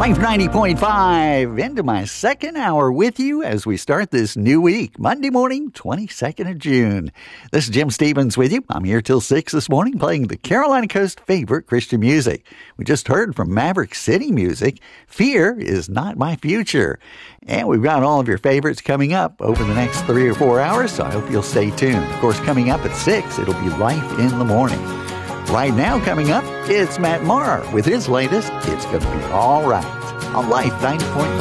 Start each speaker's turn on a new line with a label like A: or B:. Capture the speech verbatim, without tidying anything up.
A: Life ninety point five into my second hour with you as we start this new week, Monday morning, twenty-second of June. This is Jim Stevens with you. I'm here till six this morning playing the Carolina Coast favorite Christian music. We just heard from Maverick City Music, Fear is Not My Future. And we've got all of your favorites coming up over the next three or four hours, so I hope you'll stay tuned. Of course, coming up at six, it'll be Life in the Morning. Right now, coming up, it's Matt Maher with his latest, It's Gonna Be All Right, on Life ninety point five.